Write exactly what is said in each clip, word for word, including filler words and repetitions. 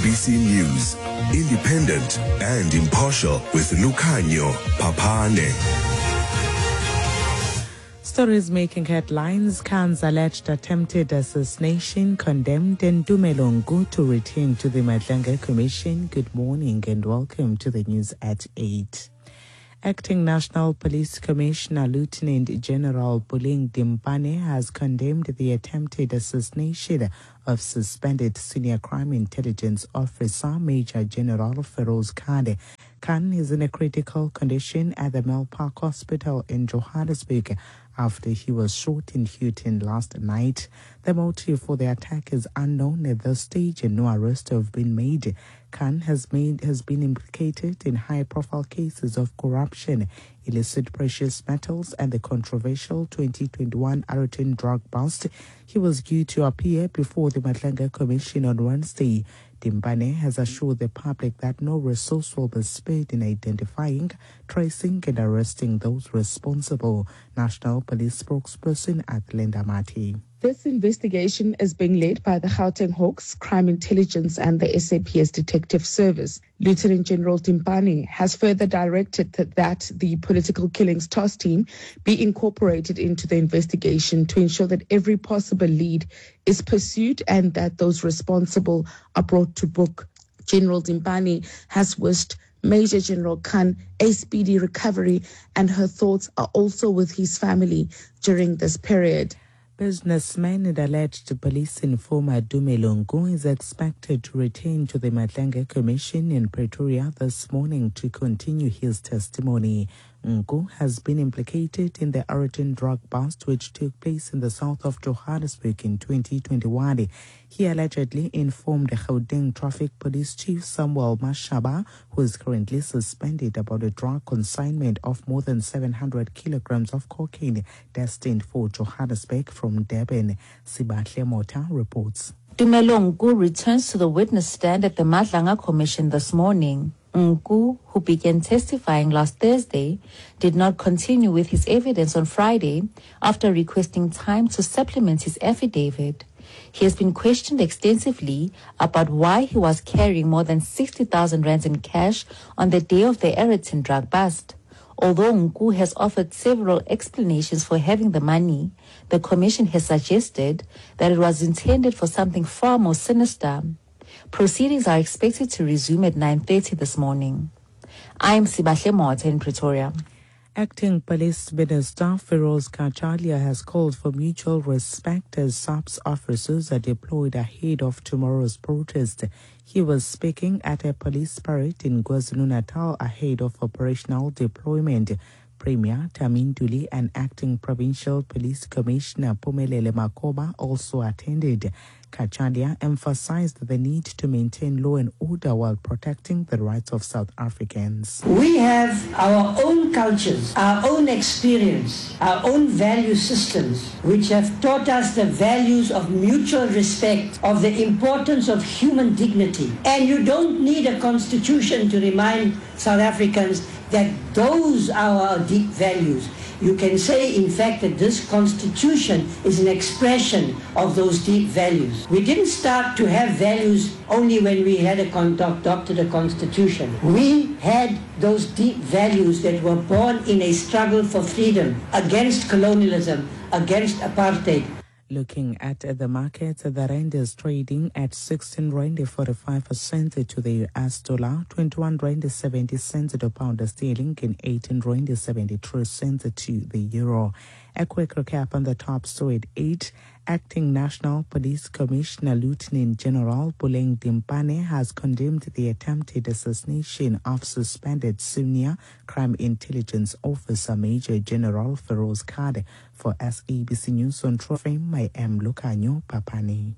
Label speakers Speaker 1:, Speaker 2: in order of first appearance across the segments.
Speaker 1: B C News, independent and impartial with Lucanio Papane.
Speaker 2: Stories making headlines. Khan's alleged attempted assassination condemned, and Tumelo Nku to return to the Madlanga Commission. Good morning and welcome to the news at eight. Acting National Police Commissioner Lieutenant General Buleng Dimpane has condemned the attempted assassination of suspended Senior Crime Intelligence Officer Major General Feroz Khan. Khan is in a critical condition at the Melpark Hospital in Johannesburg after he was shot in Houghton last night. The motive for the attack is unknown at this stage and no arrests have been made. Khan has made has been implicated in high-profile cases of corruption, illicit precious metals, and the controversial twenty twenty-one Ariton drug bust. He was due to appear before the Madlanga Commission on Wednesday. Dimpane has assured the public that no resource will be spared in identifying, tracing, and arresting those responsible. National Police spokesperson Athlenda Mati.
Speaker 3: This investigation is being led by the Gauteng Hawks, Crime Intelligence and the S A P S Detective Service. Lieutenant General Dimpane has further directed that, that the Political Killings Task Team be incorporated into the investigation to ensure that every possible lead is pursued and that those responsible are brought to book. General Dimpane has wished Major General Khan a speedy recovery, and her thoughts are also with his family during this period.
Speaker 2: Businessman and alleged police informer Tumelo Nku is expected to return to the Madlanga Commission in Pretoria this morning to continue his testimony. Nku has been implicated in the Ariton drug bust which took place in the south of Johannesburg in twenty twenty-one. He allegedly informed the Gauteng Traffic Police Chief Samuel Mashaba, who is currently suspended, about a drug consignment of more than seven hundred kilograms of cocaine destined for Johannesburg from Durban. Sibahle Mota reports.
Speaker 4: Tumelo Nku returns to the witness stand at the Madlanga Commission this morning. Nku, who began testifying last Thursday, did not continue with his evidence on Friday after requesting time to supplement his affidavit. He has been questioned extensively about why he was carrying more than sixty thousand rands in cash on the day of the Ariton drug bust. Although Nku has offered several explanations for having the money, the commission has suggested that it was intended for something far more sinister. Proceedings are expected to resume at nine thirty this morning. I am Sibahle Mota in Pretoria.
Speaker 2: Acting Police Minister Feroz Kachalia has called for mutual respect as SAPS officers are deployed ahead of tomorrow's protest. He was speaking at a police parade in KwaZulu-Natal ahead of operational deployment. Premier Taminduli and Acting Provincial Police Commissioner Pumelele Makoba also attended. Kachalia emphasized the need to maintain law and order while protecting the rights of South Africans.
Speaker 5: We have our own cultures, our own experience, our own value systems, which have taught us the values of mutual respect, of the importance of human dignity. And you don't need a constitution to remind South Africans that those are our deep values. You can say, in fact, that this constitution is an expression of those deep values. We didn't start to have values only when we had a con- adopted a constitution. We had those deep values that were born in a struggle for freedom, against colonialism, against apartheid.
Speaker 2: Looking at the market, the rand is trading at sixteen rand forty-five cents to the U S dollar, twenty-one rand seventy cents to the pound sterling, and eighteen rand seventy-three cents to the euro. A quick recap on the top story at eight. Acting National Police Commissioner Lieutenant General Buleng Dimpane has condemned the attempted assassination of suspended Senior Crime Intelligence Officer Major General Feroz Khan. For S A B C News on Trofame, I am Lucanio Papani.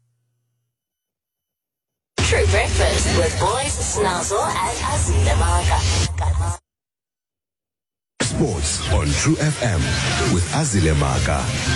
Speaker 6: True Breakfast with Boys Snazzle and Azile
Speaker 1: Sports on True F M with Azile Maka.